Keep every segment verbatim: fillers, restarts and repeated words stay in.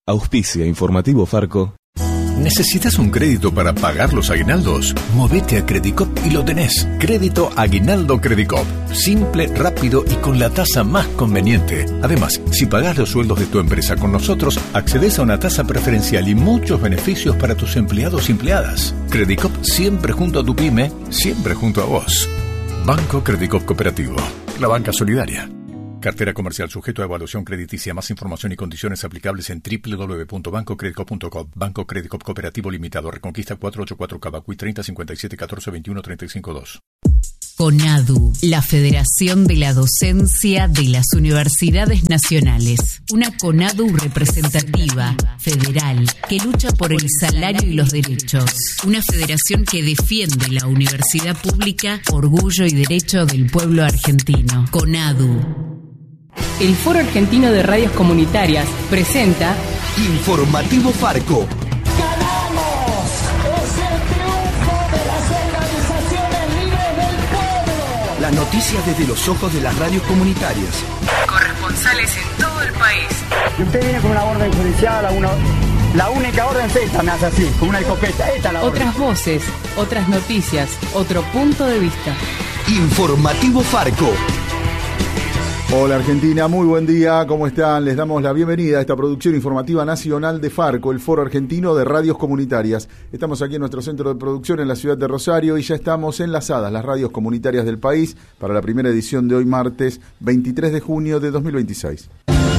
Auspicia Informativo Farco. ¿Necesitas un crédito para pagar los aguinaldos? Movete a Credicop y lo tenés. Crédito Aguinaldo Credicop. Simple, rápido y con la tasa más conveniente. Además, si pagás los sueldos de tu empresa con nosotros, accedes a una tasa preferencial y muchos beneficios para tus empleados y empleadas. Credicop siempre junto a tu pyme, siempre junto a vos. Banco Credicop Cooperativo. La banca solidaria. Cartera comercial sujeto a evaluación crediticia. Más información y condiciones aplicables en doble u doble u doble u punto banco credicop punto com. Banco Credicop Cooperativo Limitado. Reconquista cuatrocientos ochenta y cuatro Cavacuy treinta cincuenta y siete catorce veintiuno treinta y cinco dos. CONADU, la Federación de la Docencia de las Universidades Nacionales. Una CONADU representativa, federal, que lucha por el salario y los derechos. Una federación que defiende la universidad pública, orgullo y derecho del pueblo argentino. CONADU. El Foro Argentino de Radios Comunitarias presenta Informativo Farco. ¡Ganamos! ¡Es el triunfo de las organizaciones libres del pueblo! Las noticias desde los ojos de las radios comunitarias. Corresponsales en todo el país. Y usted viene con una orden judicial, una, la única orden es esta, me hace así, con una escopeta. Esta es la orden. Otras voces, otras noticias, otro punto de vista. Informativo Farco. Hola Argentina, muy buen día, ¿cómo están? Les damos la bienvenida a esta producción informativa nacional de Farco, el Foro Argentino de Radios Comunitarias. Estamos aquí en nuestro centro de producción en la ciudad de Rosario y ya estamos enlazadas las radios comunitarias del país para la primera edición de hoy martes veintitrés de junio de dos mil veintiséis.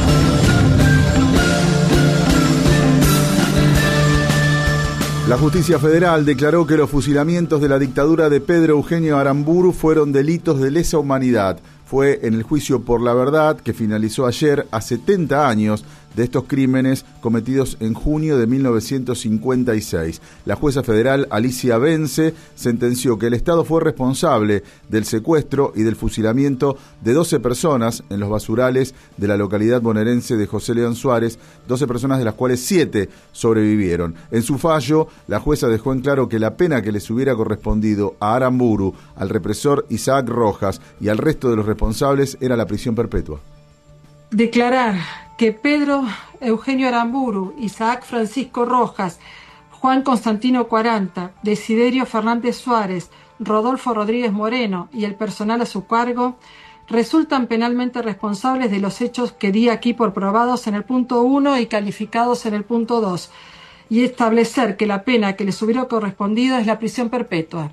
La Justicia Federal declaró que los fusilamientos de la dictadura de Pedro Eugenio Aramburu fueron delitos de lesa humanidad. Fue en el juicio por la verdad que finalizó ayer a setenta años de estos crímenes cometidos en junio de mil novecientos cincuenta y seis. La jueza federal Alicia Vence sentenció que el Estado fue responsable del secuestro y del fusilamiento de doce personas en los basurales de la localidad bonaerense de José León Suárez, doce personas de las cuales siete sobrevivieron. En su fallo, la jueza dejó en claro que la pena que les hubiera correspondido a Aramburu, al represor Isaac Rojas y al resto de los responsables era la prisión perpetua. Declarar que Pedro Eugenio Aramburu, Isaac Francisco Rojas, Juan Constantino Cuaranta, Desiderio Fernández Suárez, Rodolfo Rodríguez Moreno y el personal a su cargo resultan penalmente responsables de los hechos que di aquí por probados en el punto uno y calificados en el punto dos, y establecer que la pena que les hubiera correspondido es la prisión perpetua.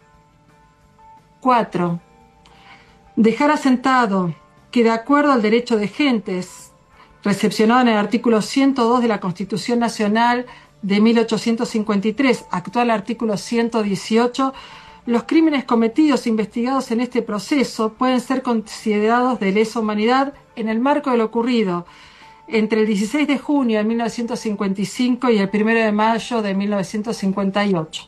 cuatro. Dejar asentado que de acuerdo al derecho de gentes, recepcionado en el artículo ciento dos de la Constitución Nacional de mil ochocientos cincuenta y tres, actual artículo ciento dieciocho, los crímenes cometidos e investigados en este proceso pueden ser considerados de lesa humanidad en el marco de lo ocurrido entre el dieciséis de junio de mil novecientos cincuenta y cinco y el primero de mayo de mil novecientos cincuenta y ocho.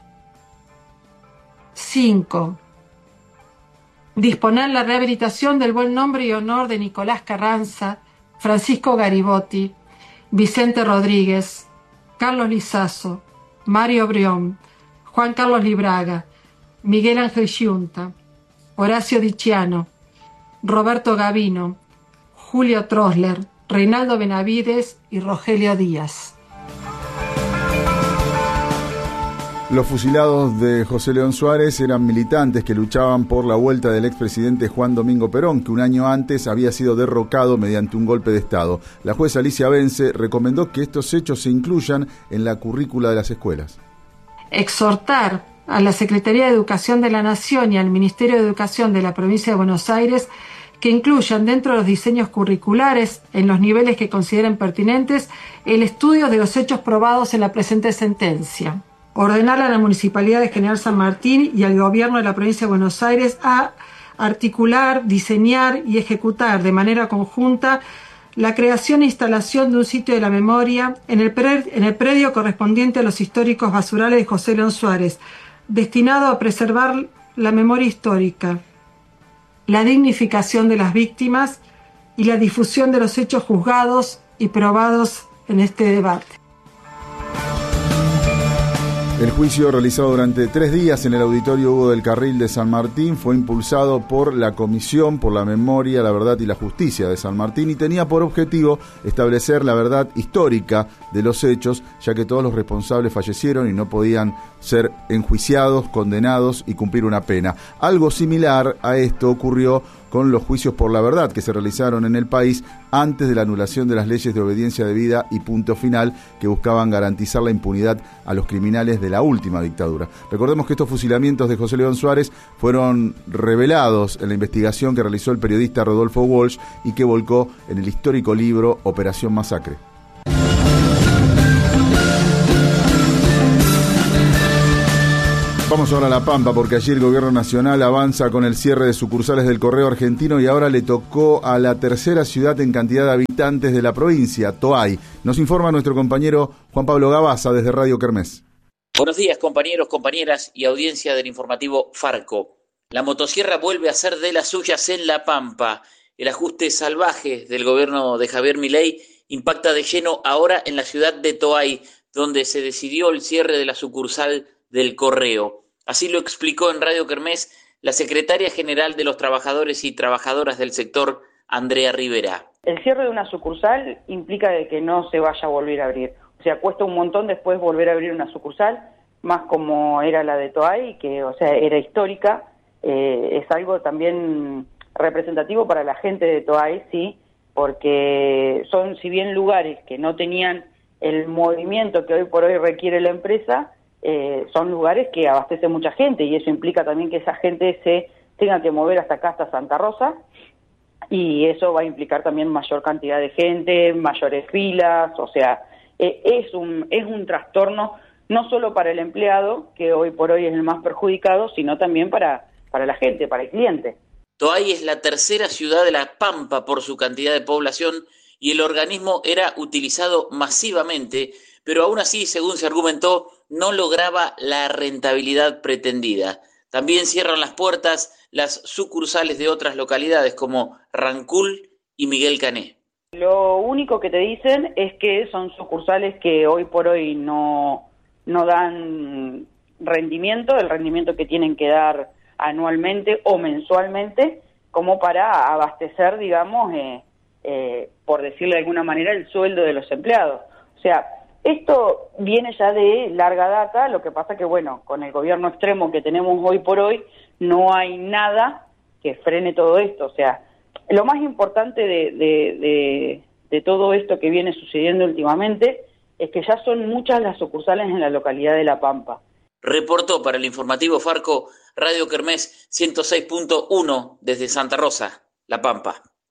cinco. Disponer la rehabilitación del buen nombre y honor de Nicolás Carranza, Francisco Garibotti, Vicente Rodríguez, Carlos Lizazo, Mario Brión, Juan Carlos Libraga, Miguel Ángel Giunta, Horacio Diciano, Roberto Gavino, Julio Trosler, Reinaldo Benavides y Rogelio Díaz. Los fusilados de José León Suárez eran militantes que luchaban por la vuelta del expresidente Juan Domingo Perón, que un año antes había sido derrocado mediante un golpe de Estado. La jueza Alicia Vence recomendó que estos hechos se incluyan en la currícula de las escuelas. Exhortar a la Secretaría de Educación de la Nación y al Ministerio de Educación de la Provincia de Buenos Aires que incluyan dentro de los diseños curriculares, en los niveles que consideren pertinentes, el estudio de los hechos probados en la presente sentencia. Ordenar a la Municipalidad de General San Martín y al Gobierno de la Provincia de Buenos Aires a articular, diseñar y ejecutar de manera conjunta la creación e instalación de un sitio de la memoria en el, pre- en el predio correspondiente a los históricos basurales de José León Suárez, destinado a preservar la memoria histórica, la dignificación de las víctimas y la difusión de los hechos juzgados y probados en este debate. El juicio, realizado durante tres días en el Auditorio Hugo del Carril de San Martín, fue impulsado por la Comisión por la Memoria, la Verdad y la Justicia de San Martín y tenía por objetivo establecer la verdad histórica de los hechos, ya que todos los responsables fallecieron y no podían ser enjuiciados, condenados y cumplir una pena. Algo similar a esto ocurrió con los juicios por la verdad que se realizaron en el país antes de la anulación de las leyes de obediencia debida y punto final que buscaban garantizar la impunidad a los criminales de la última dictadura. Recordemos que estos fusilamientos de José León Suárez fueron revelados en la investigación que realizó el periodista Rodolfo Walsh y que volcó en el histórico libro Operación Masacre. Vamos ahora a La Pampa, porque allí el Gobierno Nacional avanza con el cierre de sucursales del Correo Argentino y ahora le tocó a la tercera ciudad en cantidad de habitantes de la provincia, Toay. Nos informa nuestro compañero Juan Pablo Gabaza desde Radio Kermés. Buenos días, compañeros, compañeras y audiencia del informativo Farco. La motosierra vuelve a ser de las suyas en La Pampa. El ajuste salvaje del gobierno de Javier Milei impacta de lleno ahora en la ciudad de Toay, donde se decidió el cierre de la sucursal del Correo. Así lo explicó en Radio Kermés la secretaria general de los trabajadores y trabajadoras del sector, Andrea Rivera. El cierre de una sucursal implica de que no se vaya a volver a abrir. O sea, cuesta un montón después volver a abrir una sucursal, más como era la de Toay, que o sea era histórica. Eh, es algo también representativo para la gente de Toay, sí, porque son, si bien lugares que no tenían el movimiento que hoy por hoy requiere la empresa, Eh, son lugares que abastecen mucha gente y eso implica también que esa gente se tenga que mover hasta acá, hasta Santa Rosa, y eso va a implicar también mayor cantidad de gente, mayores filas, o sea, eh, es un es un trastorno no solo para el empleado, que hoy por hoy es el más perjudicado, sino también para, para la gente, para el cliente. Toay es la tercera ciudad de La Pampa por su cantidad de población y el organismo era utilizado masivamente, pero aún así, según se argumentó, no lograba la rentabilidad pretendida. También cierran las puertas las sucursales de otras localidades como Rancul y Miguel Cané. Lo único que te dicen es que son sucursales que hoy por hoy no, no dan rendimiento, el rendimiento que tienen que dar anualmente o mensualmente, como para abastecer, digamos, eh, eh, por decirle de alguna manera, el sueldo de los empleados. O sea, esto viene ya de larga data, lo que pasa que, bueno, con el gobierno extremo que tenemos hoy por hoy, no hay nada que frene todo esto. O sea, lo más importante de, de, de, de todo esto que viene sucediendo últimamente es que ya son muchas las sucursales en la localidad de La Pampa. Reportó para el informativo Farco, Radio Kermés ciento seis punto uno desde Santa Rosa, La Pampa.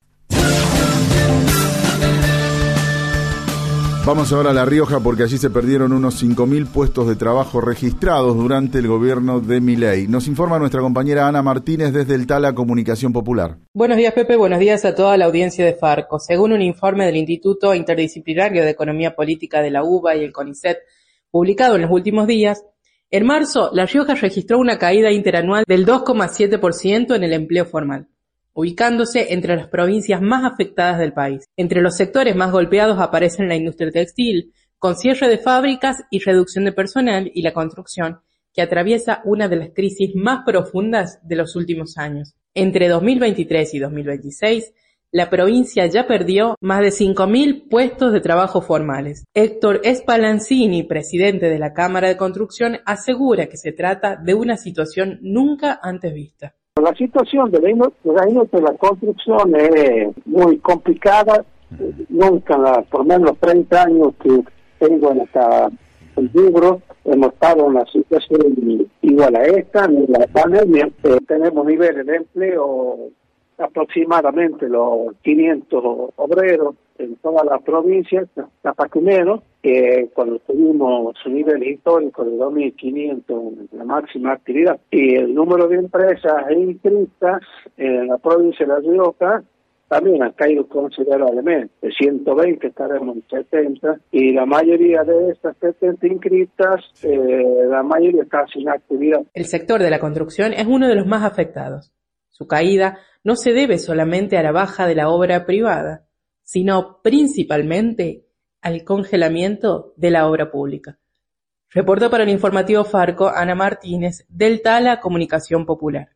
Vamos ahora a La Rioja porque allí se perdieron unos cinco mil puestos de trabajo registrados durante el gobierno de Milei. Nos informa nuestra compañera Ana Martínez desde el Tala Comunicación Popular. Buenos días, Pepe. Buenos días a toda la audiencia de Farco. Según un informe del Instituto Interdisciplinario de Economía Política de la U B A y el CONICET, publicado en los últimos días, en marzo La Rioja registró una caída interanual del dos coma siete por ciento en el empleo formal, ubicándose entre las provincias más afectadas del país. Entre los sectores más golpeados aparecen la industria textil, con cierre de fábricas y reducción de personal, y la construcción, que atraviesa una de las crisis más profundas de los últimos años. Entre dos mil veintitrés y dos mil veintiséis, la provincia ya perdió más de cinco mil puestos de trabajo formales. Héctor Spallanzini, presidente de la Cámara de Construcción, asegura que se trata de una situación nunca antes vista. La situación de la industria de la construcción es muy complicada. Nunca, la, por menos los treinta años que tengo en esta, el libro, hemos estado en una situación igual a esta. En la pandemia eh, tenemos niveles de empleo aproximadamente los quinientos obreros en todas las provincias, capaz que menos, que cuando tuvimos su nivel histórico de dos mil quinientos, la máxima actividad. Y el número de empresas inscritas en la provincia de La Rioja también ha caído considerablemente. De ciento veinte estaremos en setenta, y la mayoría de estas setenta inscritas, eh, la mayoría está sin actividad. El sector de la construcción es uno de los más afectados. Su caída no se debe solamente a la baja de la obra privada, sino principalmente al congelamiento de la obra pública. Reportó para el informativo Farco Ana Martínez, del Tala Comunicación Popular.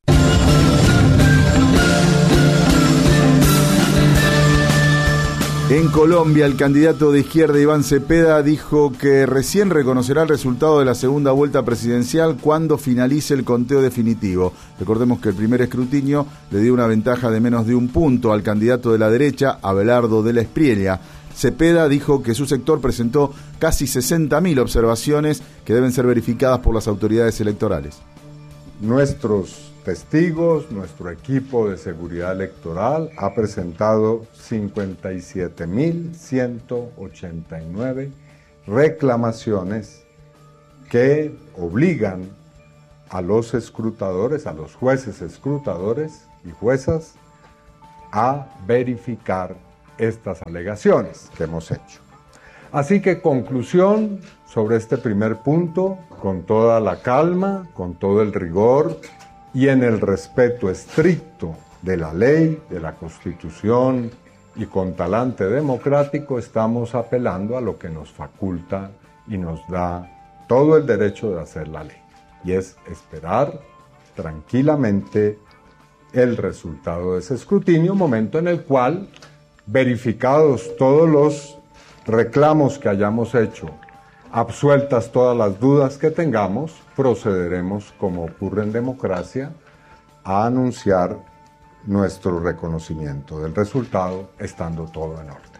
En Colombia, el candidato de izquierda Iván Cepeda dijo que recién reconocerá el resultado de la segunda vuelta presidencial cuando finalice el conteo definitivo. Recordemos que el primer escrutinio le dio una ventaja de menos de un punto al candidato de la derecha, Abelardo de la Espriella. Cepeda dijo que su sector presentó casi sesenta mil observaciones que deben ser verificadas por las autoridades electorales. Nuestros testigos, nuestro equipo de seguridad electoral ha presentado cincuenta y siete mil ciento ochenta y nueve reclamaciones que obligan a los escrutadores, a los jueces escrutadores y juezas a verificar estas alegaciones que hemos hecho. Así que conclusión sobre este primer punto, con toda la calma, con todo el rigor y en el respeto estricto de la ley, de la Constitución y con talante democrático, estamos apelando a lo que nos faculta y nos da todo el derecho de hacer la ley, y es esperar tranquilamente el resultado de ese escrutinio, momento en el cual, verificados todos los reclamos que hayamos hecho, absueltas todas las dudas que tengamos, procederemos, como ocurre en democracia, a anunciar nuestro reconocimiento del resultado, estando todo en orden.